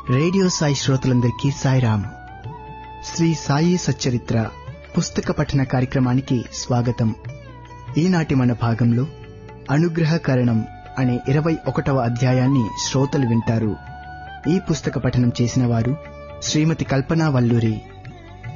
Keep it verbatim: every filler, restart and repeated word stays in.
Radio Sai శ్రోతలందరికీ సాయిరామ్. శ్రీ సాయి సచ్చరిత్ర పుస్తక పఠన కార్యక్రమానికి స్వాగతం. ఈనాటి మన భాగంలో అనుగ్రహకరణం అనే ఇరవై ఒకటవ అధ్యాయాన్ని శ్రోతలు వింటారు. ఈ పుస్తక పఠనం చేసిన వారు శ్రీమతి కల్పనా వల్లూరి.